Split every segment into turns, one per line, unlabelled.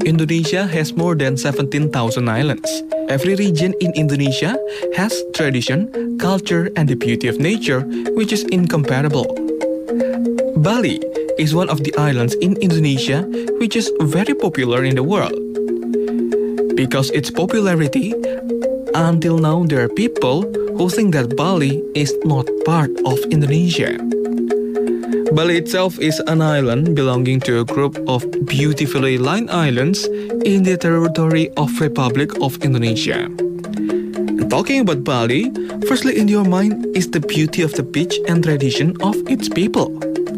Indonesia has more than 17,000 islands. Every region in Indonesia has tradition, culture, and the beauty of nature, which is incomparable. Bali is one of the islands in Indonesia which is very popular in the world. Because its popularity, until now there are people who think that Bali is not part of Indonesia. Bali itself is an island belonging to a group of beautifully lined islands in the territory of Republic of Indonesia. And talking about Bali, firstly in your mind is the beauty of the beach and tradition of its people.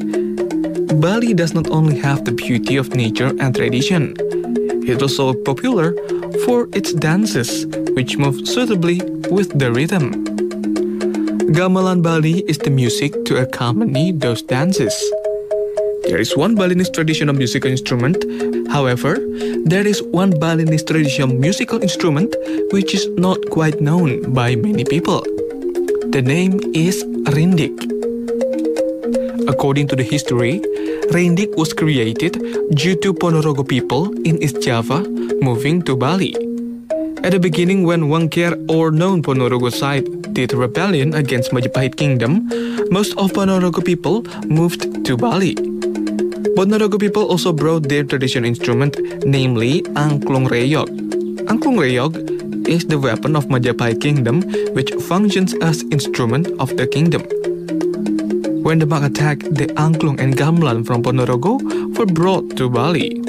Bali does not only have the beauty of nature and tradition, it is also popular for its dances, which move suitably with the rhythm. Gamelan Bali is the music to accompany those dances. There is one Balinese traditional musical instrument. However, there is one Balinese traditional musical instrument which is not quite known by many people. The name is rindik. According to the history, rindik was created due to Ponorogo people in East Java moving to Bali. At the beginning, when Wangker or known Ponorogo side did rebellion against Majapahit Kingdom, most of Ponorogo people moved to Bali. Ponorogo people also brought their traditional instrument, namely angklung reyog. Angklung reyog is the weapon of Majapahit Kingdom, which functions as instrument of the kingdom. When the Demak attacked, the angklung and gamelan from Ponorogo were brought to Bali.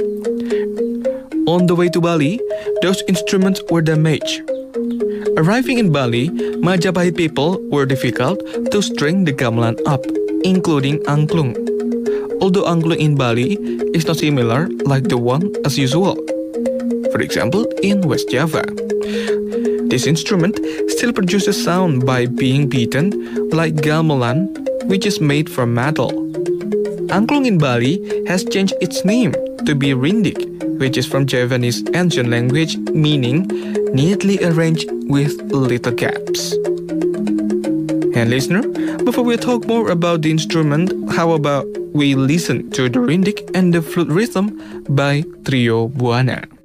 On the way to Bali, those instruments were damaged. Arriving in Bali, Majapahit people were difficult to string the gamelan up, including angklung. Although angklung in Bali is not similar like the one as usual. For example, in West Java. This instrument still produces sound by being beaten like gamelan, which is made from metal. Angklung in Bali has changed its name to be rindik, which is from Javanese ancient language meaning neatly arranged with little gaps. And listener, before we talk more about the instrument, how about we listen to the rindik and the flute rhythm by Trio Buana.